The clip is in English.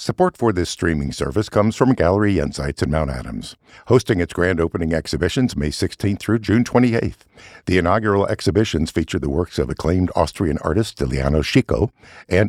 Support for this streaming service comes from Gallery Insights in Mount Adams, hosting its grand opening exhibitions May 16th through June 28th. The inaugural exhibitions feature the works of acclaimed Austrian artist Liliano Chico and